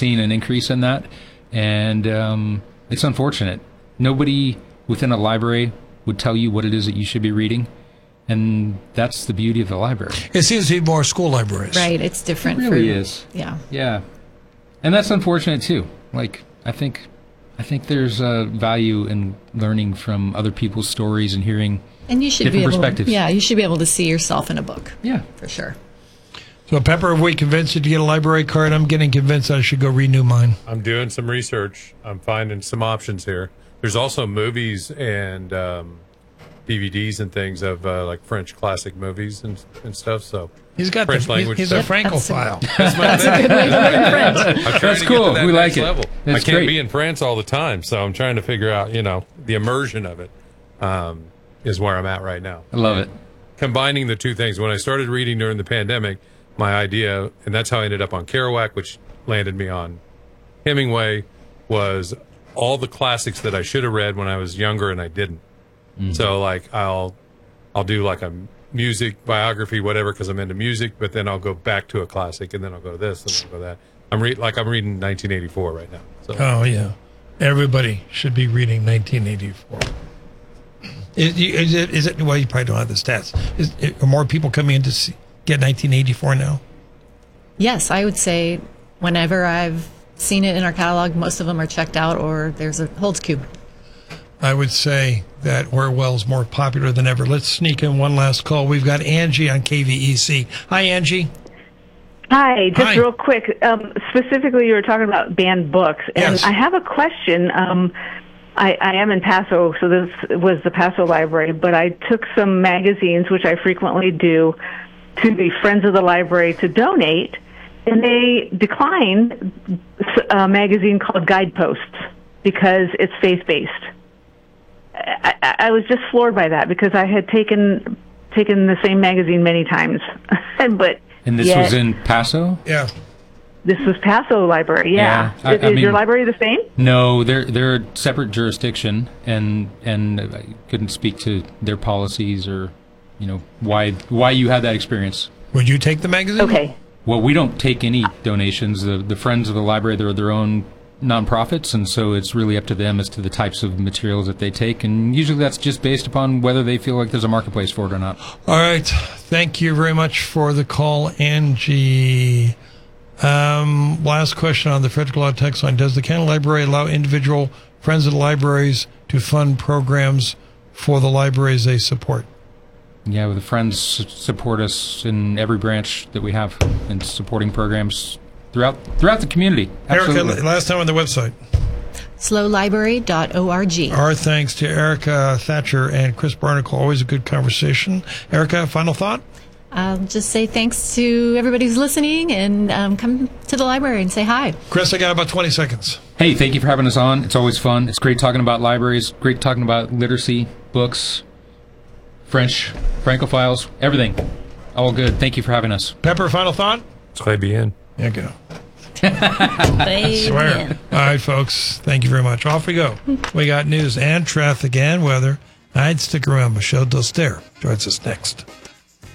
seeing an increase in that, and it's unfortunate. Nobody within a library would tell you what it is that you should be reading, and that's the beauty of the library. It seems to be more school libraries. Right, it's different. It really is. Yeah. Yeah. And that's unfortunate, too. Like, I think there's value in learning from other people's stories and hearing and you should different be able, perspectives. Yeah, you should be able to see yourself in a book. Yeah. For sure. So, Pepper, have we convinced you to get a library card? I'm getting convinced I should go renew mine. I'm doing some research. I'm finding some options here. There's also movies and DVDs and things of like French classic movies and stuff. So he's got French language. He's a Francophile. That's a good way to learn French. I'm trying That's to cool. Get to that We next like it. level. That's I can't great. be in France all the time, so I'm trying to figure out, the immersion of it is where I'm at right now. I love it. Combining the two things. When I started reading during the pandemic, my idea, and that's how I ended up on Kerouac, which landed me on Hemingway, was all the classics that I should have read when I was younger and I didn't. Mm-hmm. So like I'll do like a music biography, whatever, because I'm into music, but then I'll go back to a classic, and then I'll go to this, and then I'll go to that. I'm reading 1984 right now. So. Oh yeah, everybody should be reading 1984. Is it? Well, you probably don't have the stats. Are more people coming in to get 1984 now? Yes, I would say whenever I've seen it in our catalog, most of them are checked out or there's a holds cube. I would say that Orwell's more popular than ever. Let's sneak in one last call. We've got Angie on KVEC. Hi, Angie. Hi, just Hi. real quick. Specifically, you were talking about banned books, and Yes. I have a question. I am in Paso, so this was the Paso Library, but I took some magazines, which I frequently do, to the Friends of the Library to donate, and they declined a magazine called Guideposts because it's faith-based. I was just floored by that because I had taken the same magazine many times, but And this yet, was in Paso? Yeah. This was Paso Library, yeah. Yeah, I Is your mean- library the same? No, they're a separate jurisdiction, and I couldn't speak to their policies or, why you had that experience. Would you take the magazine? Okay. Well, we don't take any donations. The Friends of the Library, they're their own nonprofits, and so it's really up to them as to the types of materials that they take, and usually that's just based upon whether they feel like there's a marketplace for it or not. All right. Thank you very much for the call, Angie. Last question on the Frederick Law text line. Does the County Library allow individual Friends of the Libraries to fund programs for the libraries they support? Yeah, well, the Friends support us in every branch that we have and supporting programs throughout the community. Absolutely. Erica, last time on the website. slowlibrary.org. Our thanks to Erica Thatcher and Chris Barnacle. Always a good conversation. Erica, final thought? I'll just say thanks to everybody who's listening and come to the library and say hi. Chris, I got about 20 seconds. Hey, thank you for having us on. It's always fun. It's great talking about libraries, great talking about literacy, books, French, Francophiles, everything. All good. Thank you for having us. Pepper, final thought? Très bien. There you go. I swear. All right, folks. Thank you very much. Off we go. We got news and traffic and weather. I'd stick around. Michelle Doster joins us next.